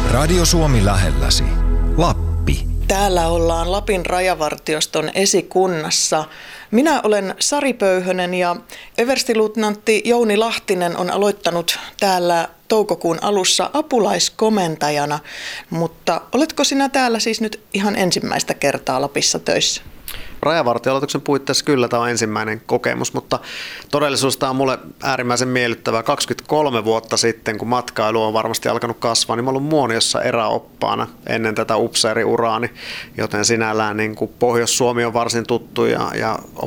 Radio Suomi lähelläsi. Lappi. Täällä ollaan Lapin rajavartioston esikunnassa. Minä olen Sari Pöyhönen ja everstiluutnantti Jouni Lahtinen on aloittanut täällä toukokuun alussa apulaiskomentajana. Mutta oletko sinä täällä siis nyt ihan ensimmäistä kertaa Lapissa töissä? Rajavartiolaitoksen puitteissa kyllä tämä on ensimmäinen kokemus, mutta todellisuudessa tämä on mulle äärimmäisen miellyttävää. 23 vuotta sitten, kun matkailu on varmasti alkanut kasvaa, niin mä olen ollut Muoniossa eräoppaana ennen tätä upseeriuraani, joten sinällään niin kuin Pohjois-Suomi on varsin tuttu ja